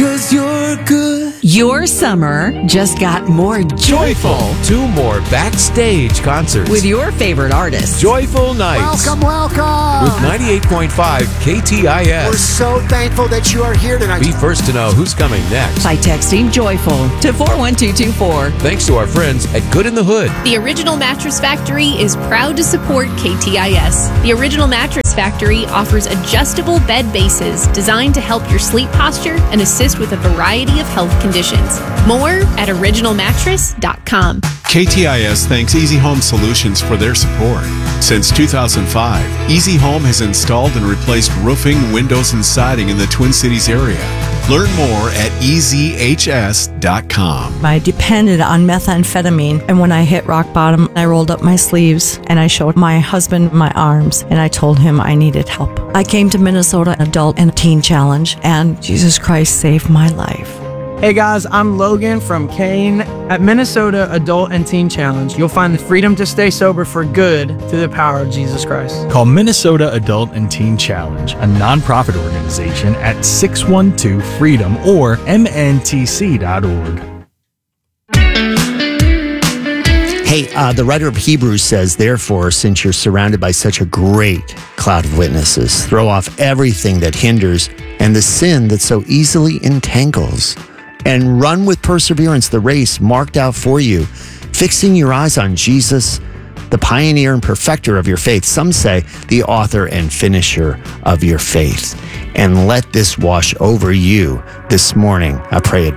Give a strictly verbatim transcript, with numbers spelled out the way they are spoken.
'cause you're good. Your summer just got more joyful Two more backstage concerts. with your favorite artists. Joyful Nights. Welcome, welcome. With ninety-eight point five K T I We're S. so thankful that you are here tonight. Be first to know who's coming next. By texting joyful to four one two two four. Thanks to our friends at Good in the Hood. The Original Mattress Factory is proud to support K T I S. The Original Mattress Factory offers adjustable bed bases designed to help your sleep posture and assist with a variety of health conditions. More at original mattress dot com. K T I S thanks Easy Home Solutions for their support. Since two thousand five, Easy Home has installed and replaced roofing, windows, and siding in the Twin Cities area. Learn more at E Z H S dot com. I depended on methamphetamine, and when I hit rock bottom, I rolled up my sleeves and I showed my husband my arms, and I told him I needed help. I came to Minnesota Adult and Teen Challenge, and Jesus Christ saved my life. Hey guys, I'm Logan from Kane. At Minnesota Adult and Teen Challenge, you'll find the freedom to stay sober for good through the power of Jesus Christ. Call Minnesota Adult and Teen Challenge, a nonprofit organization, at six one two freedom or M N T C dot org. Hey, uh, the writer of Hebrews says, therefore, since you're surrounded by such a great cloud of witnesses, throw off everything that hinders and the sin that so easily entangles, and run with perseverance the race marked out for you, fixing your eyes on Jesus, the pioneer and perfecter of your faith. Some say the author and finisher of your faith. And let this wash over you this morning. I pray it